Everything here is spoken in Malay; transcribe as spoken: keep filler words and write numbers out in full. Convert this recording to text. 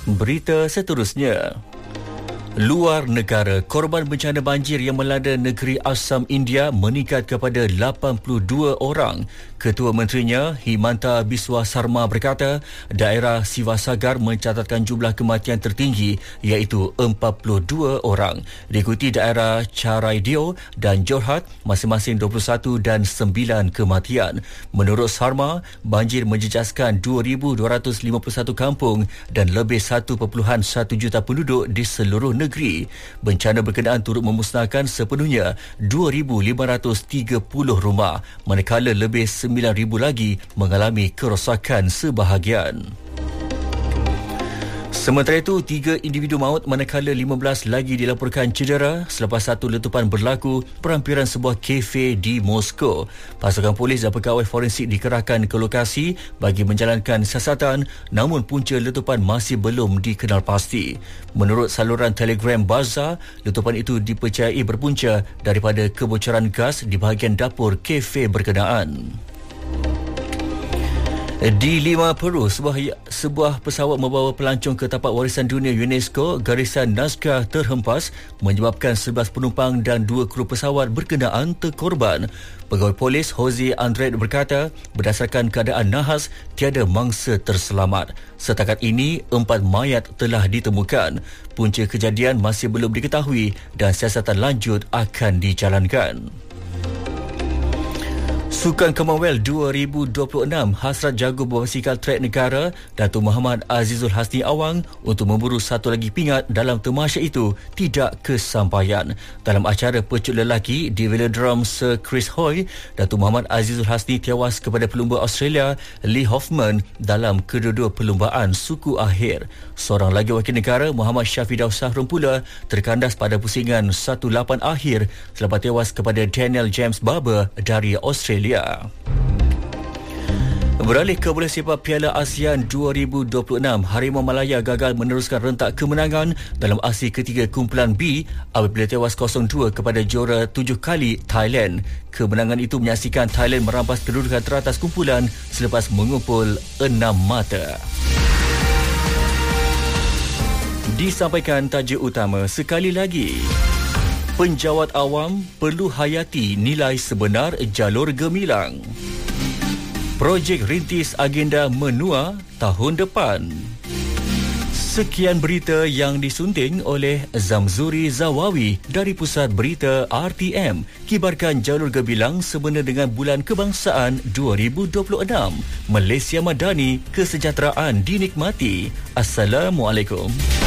Berita seterusnya. Luar negara, korban bencana banjir yang melanda negeri Assam, India meningkat kepada lapan puluh dua orang. Ketua Menterinya, Himanta Biswa Sarma berkata, daerah Sivasagar mencatatkan jumlah kematian tertinggi iaitu empat puluh dua orang. Diikuti daerah Charaidio dan Jorhat masing-masing dua puluh satu dan sembilan kematian. Menurut Sarma, banjir menjejaskan dua ribu dua ratus lima puluh satu kampung dan lebih satu perpuluhan satu juta penduduk di seluruh negeri. Bencana berkenaan turut memusnahkan sepenuhnya dua ribu lima ratus tiga puluh rumah, manakala lebih sembilan ribu lagi mengalami kerosakan sebahagian. Sementara itu, tiga individu maut manakala lima belas lagi dilaporkan cedera selepas satu letupan berlaku perampiran sebuah kafe di Moskow. Pasukan polis dan pegawai forensik dikerahkan ke lokasi bagi menjalankan siasatan, namun punca letupan masih belum dikenal pasti. Menurut saluran Telegram Bazaar, letupan itu dipercayai berpunca daripada kebocoran gas di bahagian dapur kafe berkenaan. Di Lima Peru, sebuah, sebuah pesawat membawa pelancong ke tapak warisan dunia UNESCO garisan Nazca terhempas menyebabkan sebelas penumpang dan dua kru pesawat berkenaan terkorban. Pegawai polis Jose Andret berkata, berdasarkan keadaan nahas, tiada mangsa terselamat. Setakat ini, empat mayat telah ditemukan. Punca kejadian masih belum diketahui dan siasatan lanjut akan dijalankan. Sukan Commonwealth dua ribu dua puluh enam, hasrat jago berbasikal trek negara Datuk Muhammad Azizul Hasni Awang untuk memburu satu lagi pingat dalam temasya itu tidak kesampaian. Dalam acara pecut lelaki di Velodrome Sir Chris Hoy, Datuk Muhammad Azizul Hasni tewas kepada pelumba Australia Lee Hoffman dalam kedua-dua perlumbaan suku akhir. Seorang lagi wakil negara, Muhammad Syafi Dawsah pula terkandas pada pusingan satu lapan akhir selepas tewas kepada Daniel James Barber dari Australia. Beralih ke bola sepak Piala ASEAN dua ribu dua puluh enam, Harimau Malaya gagal meneruskan rentak kemenangan dalam aksi ketiga kumpulan B apabila tewas kosong dua kepada juara tujuh kali Thailand. Kemenangan itu menyaksikan Thailand merampas kedudukan teratas kumpulan selepas mengumpul enam mata. Disampaikan tajuk utama sekali lagi. Penjawat awam perlu hayati nilai sebenar jalur gemilang. Projek rintis agenda menua tahun depan. Sekian berita yang disunting oleh Zamzuri Zawawi dari Pusat Berita R T M. Kibarkan jalur gemilang sebenar dengan Bulan Kebangsaan dua ribu dua puluh enam. Malaysia Madani, kesejahteraan dinikmati. Assalamualaikum.